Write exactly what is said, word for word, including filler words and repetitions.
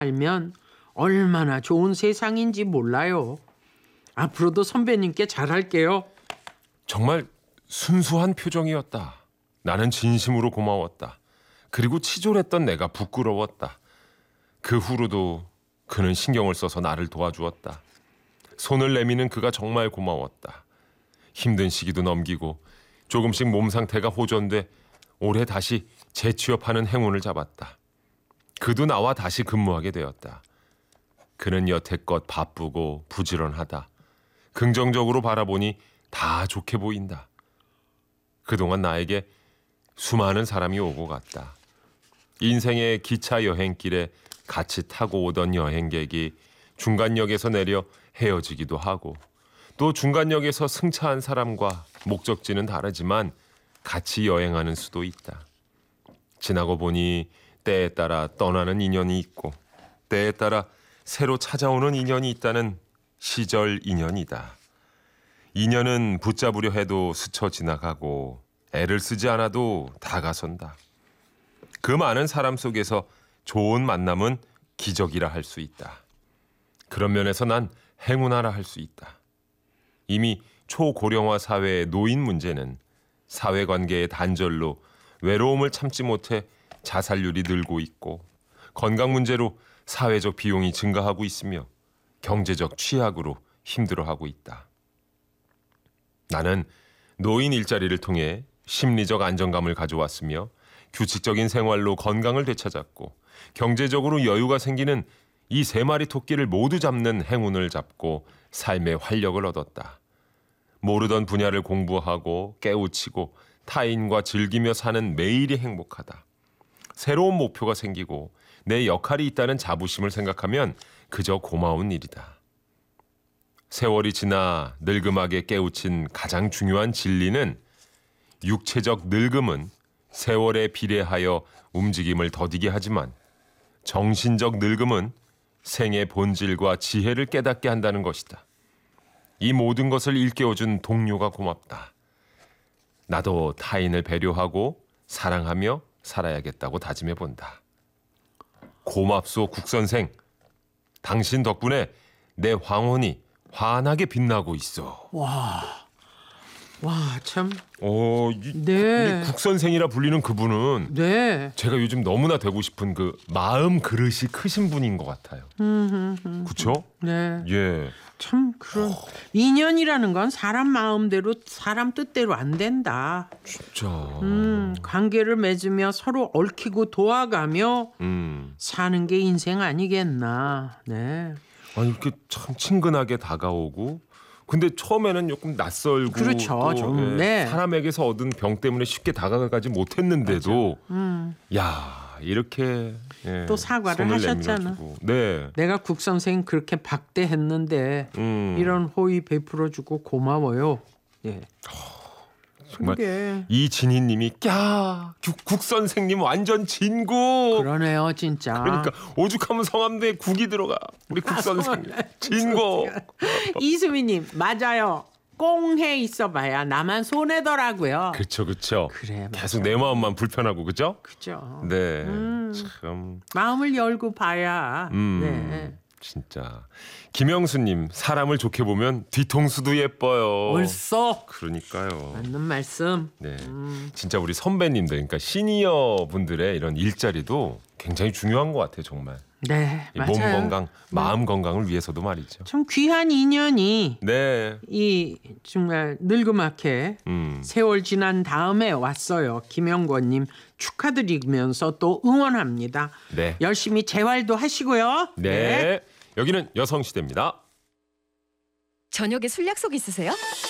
알면 얼마나 좋은 세상인지 몰라요. 앞으로도 선배님께 잘할게요. 정말 순수한 표정이었다. 나는 진심으로 고마웠다. 그리고 치졸했던 내가 부끄러웠다. 그 후로도 그는 신경을 써서 나를 도와주었다. 손을 내미는 그가 정말 고마웠다. 힘든 시기도 넘기고 조금씩 몸 상태가 호전돼 올해 다시 재취업하는 행운을 잡았다. 그도 나와 다시 근무하게 되었다. 그는 여태껏 바쁘고 부지런하다. 긍정적으로 바라보니 다 좋게 보인다. 그동안 나에게 수많은 사람이 오고 갔다. 인생의 기차 여행길에 같이 타고 오던 여행객이 중간역에서 내려 헤어지기도 하고 또 중간역에서 승차한 사람과 목적지는 다르지만 같이 여행하는 수도 있다. 지나고 보니 때에 따라 떠나는 인연이 있고 때에 따라 새로 찾아오는 인연이 있다는 시절 인연이다. 인연은 붙잡으려 해도 스쳐 지나가고 애를 쓰지 않아도 다가선다. 그 많은 사람 속에서 좋은 만남은 기적이라 할 수 있다. 그런 면에서 난 행운하라 할 수 있다. 이미 초고령화 사회의 노인 문제는 사회관계의 단절로 외로움을 참지 못해 자살률이 늘고 있고 건강 문제로 사회적 비용이 증가하고 있으며 경제적 취약으로 힘들어하고 있다. 나는 노인 일자리를 통해 심리적 안정감을 가져왔으며 규칙적인 생활로 건강을 되찾았고 경제적으로 여유가 생기는 이 세 마리 토끼를 모두 잡는 행운을 잡고 삶의 활력을 얻었다. 모르던 분야를 공부하고 깨우치고 타인과 즐기며 사는 매일이 행복하다. 새로운 목표가 생기고 내 역할이 있다는 자부심을 생각하면 그저 고마운 일이다. 세월이 지나 늙음하게 깨우친 가장 중요한 진리는 육체적 늙음은 세월에 비례하여 움직임을 더디게 하지만 정신적 늙음은 생의 본질과 지혜를 깨닫게 한다는 것이다. 이 모든 것을 일깨워준 동료가 고맙다. 나도 타인을 배려하고 사랑하며 살아야겠다고 다짐해본다. 고맙소 국선생. 당신 덕분에 내 황혼이 환하게 빛나고 있어. 와, 와, 참. 어, 이, 네. 이 국선생이라 불리는 그분은 네. 제가 요즘 너무나 되고 싶은 그 마음 그릇이 크신 분인 것 같아요. 그렇죠? 네. 예. 참 그런 인연이라는 건 사람 마음대로 사람 뜻대로 안 된다. 진짜. 음, 관계를 맺으며 서로 얽히고 도와가며 음. 사는 게 인생 아니겠나. 네. 아니 이렇게 참 친근하게 다가오고 근데 처음에는 조금 낯설고 그렇죠. 또, 좀, 예, 네. 사람에게서 얻은 병 때문에 쉽게 다가가지 못했는데도 음. 야 이렇게 예, 또 사과를 손을 하셨잖아. 내밀어주고. 네. 내가 국 선생 그렇게 박대했는데 음. 이런 호의 베풀어주고 고마워요. 예. 정말 그러게. 이진희님이 야 국 선생님 완전 진국. 그러네요, 진짜. 그러니까 오죽하면 성함대에 국이 들어가. 우리 국 선생님 진국. 이수미님 맞아요. 꽁해 있어봐야 나만 손해더라고요. 그렇죠, 그렇죠. 그래, 맞아. 계속 내 마음만 불편하고 그죠? 그죠. 네, 음. 참. 마음을 열고 봐야. 음, 네. 진짜. 김영수님 사람을 좋게 보면 뒤통수도 예뻐요. 벌써 그러니까요. 맞는 말씀. 네, 음. 진짜 우리 선배님들, 그러니까 시니어 분들의 이런 일자리도 굉장히 중요한 것 같아요, 정말. 네, 이 맞아요. 몸 건강, 마음 건강을 위해서도 말이죠. 참 귀한 인연이 네, 이 정말 늙음하게 음, 세월 지난 다음에 왔어요. 김영권님 축하드리면서 또 응원합니다. 네, 열심히 재활도 하시고요. 네. 여기는 여성시대입니다. 저녁에 술 약속 있으세요?